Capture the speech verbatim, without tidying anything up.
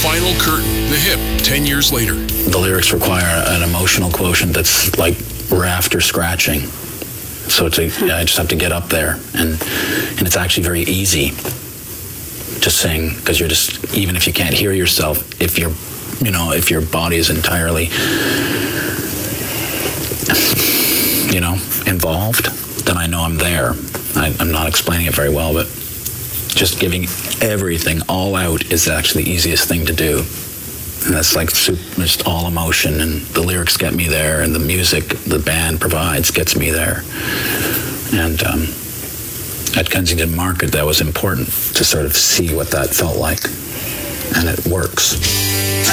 Final Curtain, The Hip, ten years later. The lyrics require an emotional quotient that's like rafter scratching. So it's a, I just have to get up there, and and it's actually very easy to sing, because you're just, even if you can't hear yourself, if you're, you know, if your body is entirely, you know, involved, then I know I'm there. I, I'm not explaining it very well, but just giving everything all out is actually the easiest thing to do. And that's like super, just all emotion, and the lyrics get me there, and the music the band provides gets me there. And um, at Kensington Market, that was important to sort of see what that felt like, and it works.